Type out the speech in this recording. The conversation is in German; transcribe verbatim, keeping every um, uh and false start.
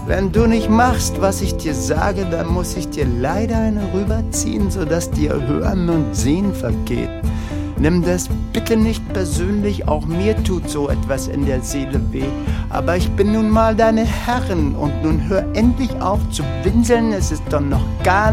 Wenn du nicht machst, was ich dir sage, dann muss ich dir leider eine rüberziehen, sodass dir Hören und Sehen vergeht. Nimm das bitte nicht persönlich, auch mir tut so etwas in der Seele weh. Aber ich bin nun mal deine Herrin und nun hör endlich auf zu winseln, es ist doch noch gar